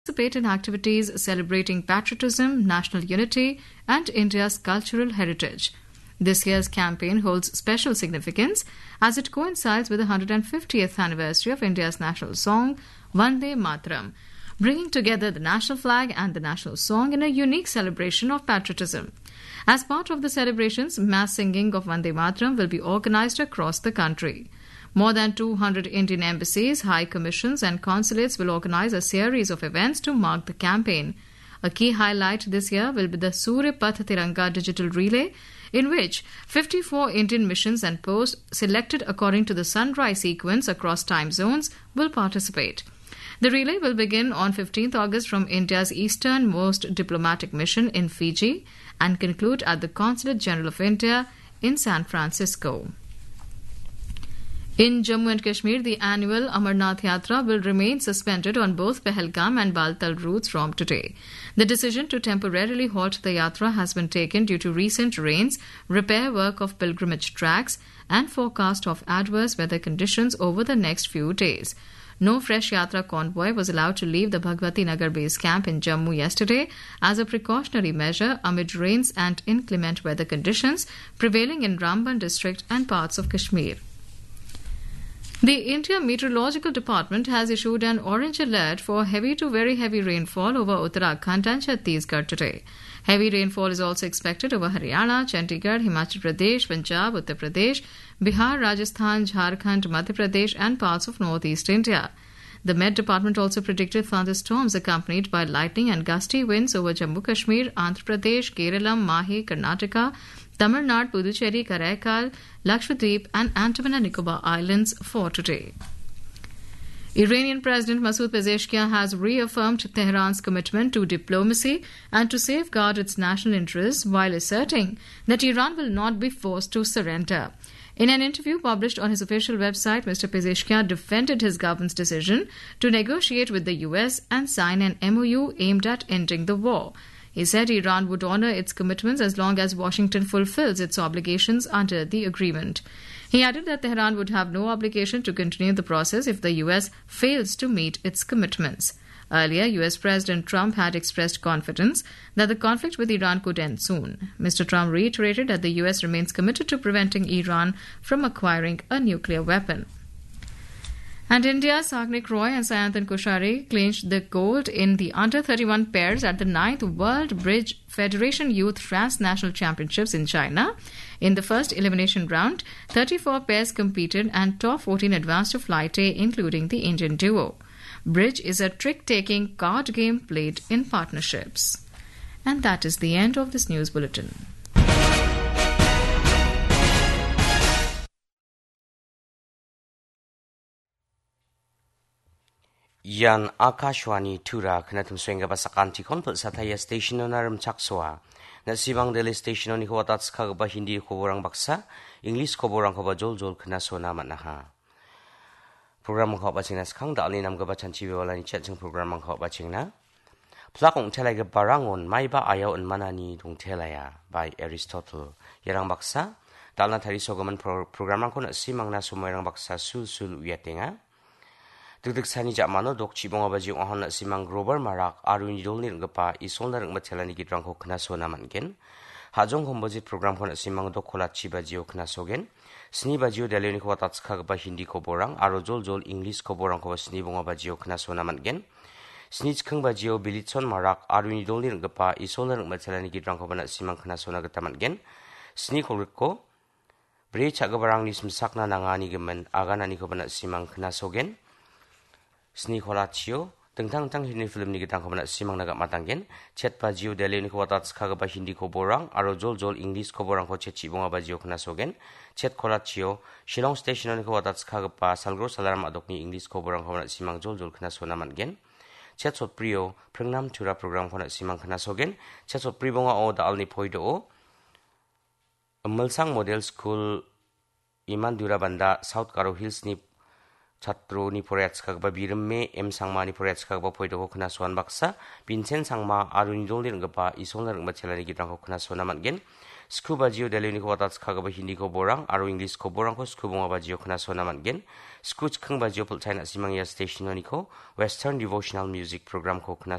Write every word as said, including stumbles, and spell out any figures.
participate in activities celebrating patriotism, national unity, and India's cultural heritage. This year's campaign holds special significance as it coincides with the one hundred fiftieth anniversary of India's national song, Vande Mataram, bringing together the national flag and the national song in a unique celebration of patriotism. As part of the celebrations, mass singing of Vande Mataram will be organized across the country. More than two hundred Indian embassies, high commissions and consulates will organize a series of events to mark the campaign. A key highlight this year will be the Surya Path Tiranga digital relay, in which fifty-four Indian missions and posts selected according to the sunrise sequence across time zones will participate. The relay will begin on fifteenth August from India's easternmost diplomatic mission in Fiji and conclude at the Consulate General of India in San Francisco. In Jammu and Kashmir, the annual Amarnath Yatra will remain suspended on both Pahalgam and Baltal routes from today. The decision to temporarily halt the Yatra has been taken due to recent rains, repair work of pilgrimage tracks, and forecast of adverse weather conditions over the next few days. No fresh Yatra convoy was allowed to leave the Bhagwati Nagar base camp in Jammu yesterday as a precautionary measure amid rains and inclement weather conditions prevailing in Ramban district and parts of Kashmir. The India Meteorological Department has issued an orange alert for heavy to very heavy rainfall over Uttarakhand and Chhattisgarh today. Heavy rainfall is also expected over Haryana, Chandigarh, Himachal Pradesh, Punjab, Uttar Pradesh, Bihar, Rajasthan, Jharkhand, Madhya Pradesh and parts of northeast India. The Met Department also predicted thunderstorms accompanied by lightning and gusty winds over Jammu Kashmir, Andhra Pradesh, Kerala, Mahi, Karnataka, Tamil Nadu, Puducherry, Karaikal, Lakshadweep and Andaman and Nicobar Islands for today. Iranian President Masoud Pezeshkian has reaffirmed Tehran's commitment to diplomacy and to safeguard its national interests while asserting that Iran will not be forced to surrender. In an interview published on his official website, Mister Pezeshkian defended his government's decision to negotiate with the U S and sign an M O U aimed at ending the war. He said Iran would honor its commitments as long as Washington fulfills its obligations under the agreement. He added that Tehran would have no obligation to continue the process if the U S fails to meet its commitments. Earlier, U S President Trump had expressed confidence that the conflict with Iran could end soon. Mister Trump reiterated that the U S remains committed to preventing Iran from acquiring a nuclear weapon. And India's Sagnik Roy and Sayantan Koshari clinched the gold in the under thirty-one pairs at the ninth World Bridge Federation Youth Transnational Championships in China. In the first elimination round, thirty-four pairs competed and top fourteen advanced to Flight A, including the Indian duo. Bridge is a trick-taking card game played in partnerships. And that is the end of this news bulletin. Yan Akashwani Tura Kanatum Swinga Basakanti Konput Sataya Station on Aram Chakswa. Nasibang Daily Station on Hikotats Kagaba Hindi Koborang Baksa, English Koborang Kobajol Jol Kanasona Manaha. Program Hop Bachinas Kang Dalinam Gabachanchi Violani Chatting Program Hop Bachina. Plakong Telega Barangon, Maiba Ayo and Manani Dung Telaya by Aristotle. Yarang Baksa, Dalna Tarisogaman Program Kon Simang Nasumerang Baksa Sul Sul Uyatinga. Dugdug sani jamano dok chibong abaji ohon simang grover marak arun idol ni ngapa isol na rang mathelani gitrang ko khna so namangen hajong homboji program khona simang dok khola chibaji o khna sogen sni baji o daleni ko tats kha ba hindi ko borang aro jol jol english ko borang ko sni bong abaji o khna so namangen sni chkhang baji o bilitson marak arun idol ni ngapa isol na rang mathelani gitrang ko bana simang khna so na gatamangen sni khol ko bre chagabarang ni simsakna nangani gemen aganani ko bana simang khna sogen Sni Kolachio, Tang Tang Hindi film Nikitan Komana Simang Naga Matangen, Chet Pajio Deleni Kovatats Kagaba Hindi Koborang, Arojol Jol English Koborang Kochechi Bonga Bajio Knasogen, Chet Kolachio, Shillong Station on Kovatats Kagapa, Salgro Salam Adokni English Koborang Komana Simang Jol Jol Knasona Mangen, Chet Sot Prio, Prenam Tura Program Kona Simang Knasogen, Chet Sot Pribonga O da Alni Poido, Mulsang Model School Iman Durabanda, South Karo Hills Nip. Chatro ni Porets Kagba Birme, M Sangma ni Porets Kagba Poido Knaswan Baksa, Vincent Sangma, Arun Dolin Gapa, Isolar Machelani Gitanko Knasona Mangen, Scuba Gio Delini Kovatats Kagaba Hindi Koborang, Aru English Koboranko, Scubonga Bagio Knasona Mangen, Scuch Kung Bagio Pultina Simania Station Oniko, Western Devotional Music Program Kokna